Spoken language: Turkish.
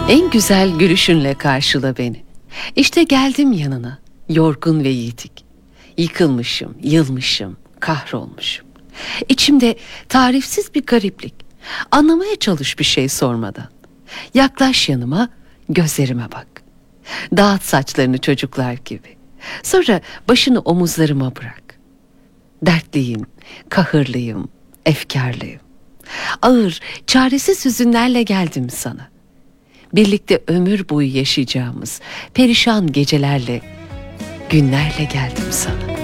En güzel gülüşünle karşıla beni. İşte geldim yanına, yorgun ve yitik. Yıkılmışım, yılmışım, kahrolmuşum. İçimde tarifsiz bir gariplik. Anlamaya çalış bir şey sormadan. Yaklaş yanıma, gözlerime bak. Dağıt saçlarını çocuklar gibi. Sonra başını omuzlarıma bırak. Dertliyim, kahırlıyım, efkarlıyım. Ağır, çaresiz hüzünlerle geldim sana. Birlikte ömür boyu yaşayacağımız perişan gecelerle, günlerle geldim sana.